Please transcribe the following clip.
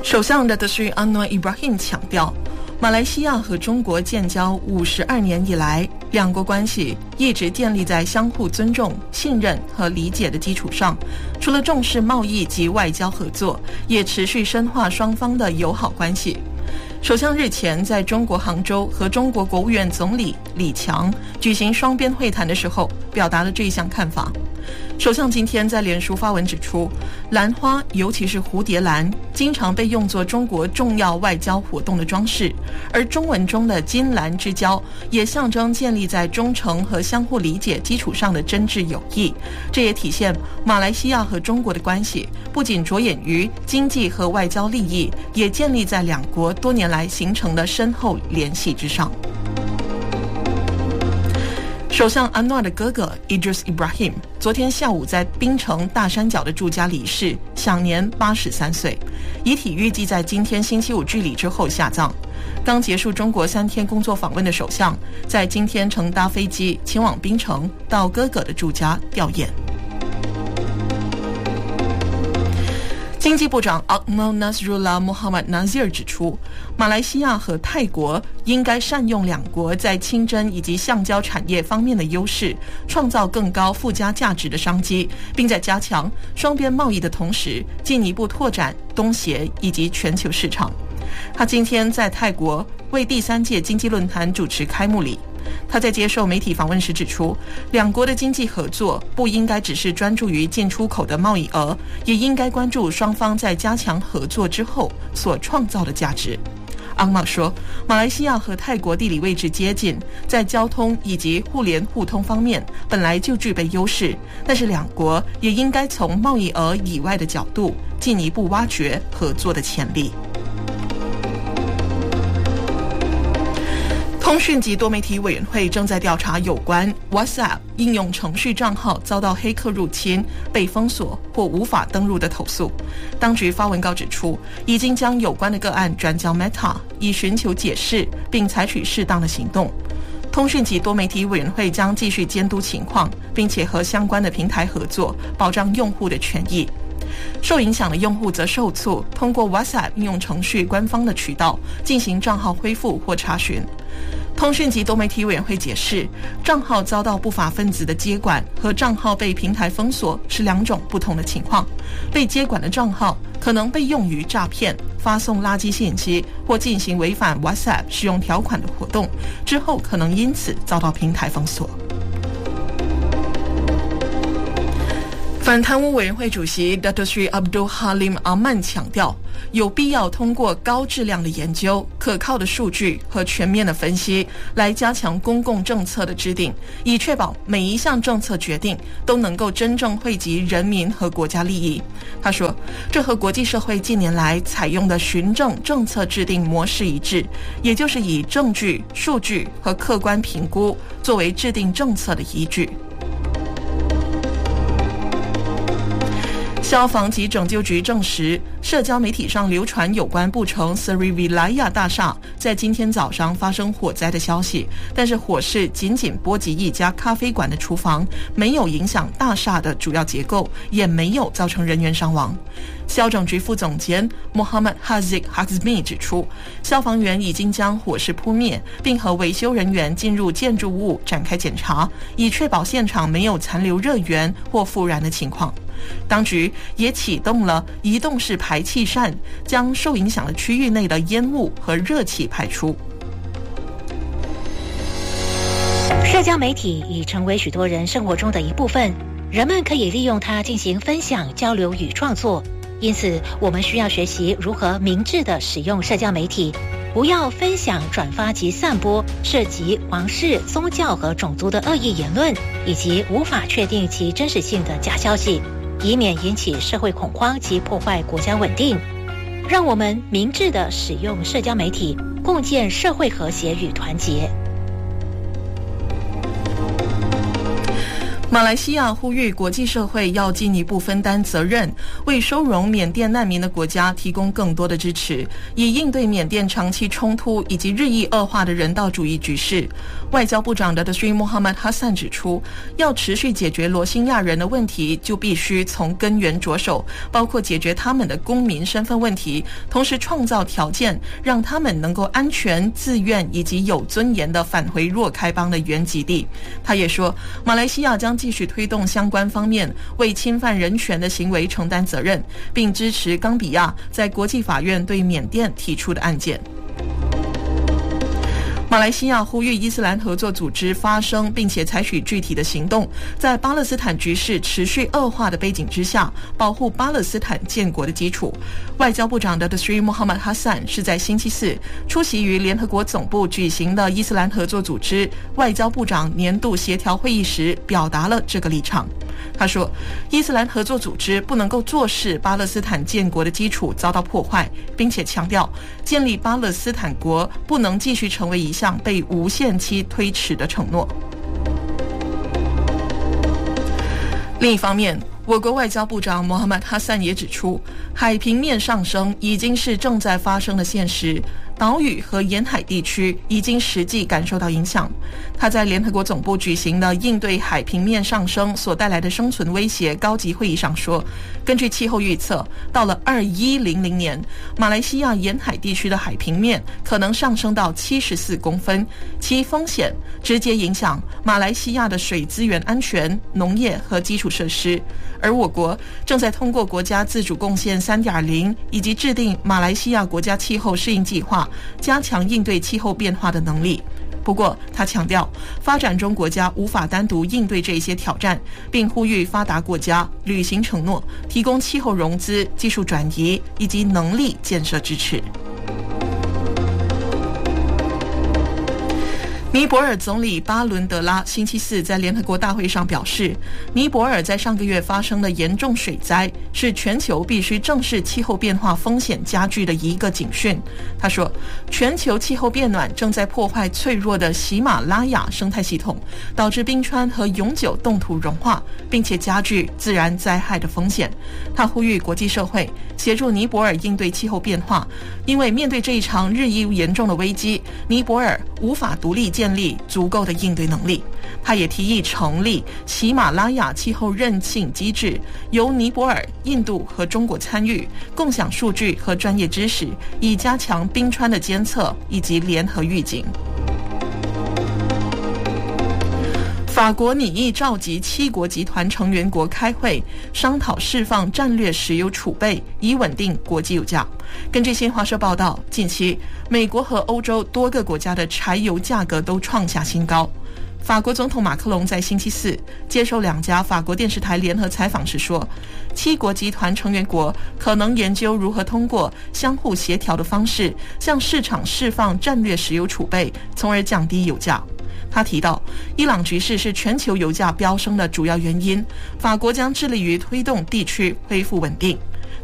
首相的Datuk Seri Anwar Ibrahim 强调，马来西亚和中国建交52年以来，两国关系一直建立在相互尊重、信任和理解的基础上。除了重视贸易及外交合作，也持续深化双方的友好关系。首相日前在中国杭州和中国国务院总理李强举行双边会谈的时候，表达了这一项看法。首相今天在脸书发文指出，兰花尤其是蝴蝶兰经常被用作中国重要外交活动的装饰，而中文中的金兰之交也象征建立在忠诚和相互理解基础上的真挚友谊。这也体现马来西亚和中国的关系不仅着眼于经济和外交利益，也建立在两国多年来形成的深厚联系之上。首相安诺的哥哥 Idris Ibrahim 昨天下午在槟城大山脚的住家离世，享年83岁。遗体预计在今天星期五居礼之后下葬。刚结束中国3天工作访问的首相，在今天乘搭飞机前往槟城，到哥哥的住家吊唁。经济部长 Akmal Nazrullah Mohamad Nazir 指出，马来西亚和泰国应该善用两国在清真以及橡胶产业方面的优势，创造更高附加价值的商机，并在加强双边贸易的同时，进一步拓展东协以及全球市场。他今天在泰国为第3届经济论坛主持开幕礼。他在接受媒体访问时指出，两国的经济合作不应该只是专注于进出口的贸易额，也应该关注双方在加强合作之后所创造的价值。昂玛说，马来西亚和泰国地理位置接近，在交通以及互联互通方面本来就具备优势，但是两国也应该从贸易额以外的角度进一步挖掘合作的潜力。通讯及多媒体委员会正在调查有关 WhatsApp 应用程序账号遭到黑客入侵、被封锁或无法登入的投诉。当局发文告指出，已经将有关的个案转交 Meta， 以寻求解释并采取适当的行动。通讯及多媒体委员会将继续监督情况，并且和相关的平台合作，保障用户的权益。受影响的用户则受促通过 WhatsApp 应用程序官方的渠道进行账号恢复或查询。通讯及多媒体委员会解释，账号遭到不法分子的接管和账号被平台封锁是2种不同的情况。被接管的账号可能被用于诈骗、发送垃圾信息或进行违反 WhatsApp 使用条款的活动，之后可能因此遭到平台封锁。反贪污委员会主席 Datuk Seri Abdul Halim Aman 强调，有必要通过高质量的研究、可靠的数据和全面的分析，来加强公共政策的制定，以确保每一项政策决定都能够真正惠及人民和国家利益。他说，这和国际社会近年来采用的循证政策制定模式一致，也就是以证据、数据和客观评估作为制定政策的依据。消防及拯救局证实，社交媒体上流传有关布城 Seri Wilayah 大厦在今天早上发生火灾的消息，但是火势仅波及一家咖啡馆的厨房，没有影响大厦的主要结构，也没有造成人员伤亡。消整局副总监 Muhammad Haziq Hazmi 指出，消防员已经将火势扑灭，并和维修人员进入建筑物展开检查，以确保现场没有残留热源或复燃的情况。当局也启动了移动式排气扇，将受影响的区域内的烟雾和热气排出。 社交媒体已成为许多人生活中的一部分，人们可以利用它进行分享、交流与创作。因此，我们需要学习如何明智地使用社交媒体，不要分享、转发及散播涉及皇室、宗教和种族的恶意言论，以及无法确定其真实性的假消息，以免引起社会恐慌及破坏国家稳定。让我们明智地使用社交媒体，共建社会和谐与团结。 马来西亚呼吁国际社会要进一步分担责任，为收容缅甸难民的国家提供更多的支持，以应对缅甸长期冲突以及日益恶化的人道主义局势。外交部长Datuk Mohamad Hassan 指出，要持续解决罗兴亚人的问题，就必须从根源着手，包括解决他们的公民身份问题，同时创造条件，让他们能够安全、自愿以及有尊严地返回若开邦的原籍地。他也说，马来西亚将继续推动相关方面为侵犯人权的行为承担责任，并支持冈比亚在国际法院对缅甸提出的案件。马来西亚呼吁伊斯兰合作组织发声，并且采取具体的行动，在巴勒斯坦局势持续恶化的背景之下，保护巴勒斯坦建国的基础。外交部长Datuk Mohamad Hassan 是在星期四出席于联合国总部举行的伊斯兰合作组织外交部长年度协调会议时表达了这个立场。他说，伊斯兰合作组织不能够坐视巴勒斯坦建国的基础遭到破坏，并且强调建立巴勒斯坦国不能继续成为一项被无限期推迟的承诺。另一方面，我国外交部长穆罕默德·哈桑也指出，海平面上升已经是正在发生的现实，岛屿和沿海地区已经实际感受到影响。他在联合国总部举行的应对海平面上升所带来的生存威胁高级会议上说，根据气候预测，到了2100年，马来西亚沿海地区的海平面可能上升到74公分，其风险直接影响马来西亚的水资源安全、农业和基础设施。而我国正在通过国家自主贡献 3.0 以及制定马来西亚国家气候适应计划，加强应对气候变化的能力。不过他强调，发展中国家无法单独应对这些挑战，并呼吁发达国家履行承诺，提供气候融资、技术转移以及能力建设支持。尼泊尔总理巴伦德拉星期四在联合国大会上表示，尼泊尔在上个月发生的严重水灾是全球必须正视气候变化风险加剧的一个警讯。他说，全球气候变暖正在破坏脆弱的喜马拉雅生态系统，导致冰川和永久冻土融化，并且加剧自然灾害的风险。他呼吁国际社会协助尼泊尔应对气候变化，因为面对这一场日益严重的危机，尼泊尔无法独立建立足够的应对能力。他也提议成立喜马拉雅气候韧性机制，由尼泊尔、印度和中国参与，共享数据和专业知识，以加强冰川的监测以及联合预警。法国拟议召集7国集团成员国开会，商讨释放战略石油储备，以稳定国际油价。根据新华社报道，近期美国和欧洲多个国家的柴油价格都创下新高。法国总统马克龙在星期四接受2家法国电视台联合采访时说，7国集团成员国可能研究如何通过相互协调的方式向市场释放战略石油储备，从而降低油价。他提到，伊朗局势是全球油价飙升的主要原因，法国将致力于推动地区恢复稳定。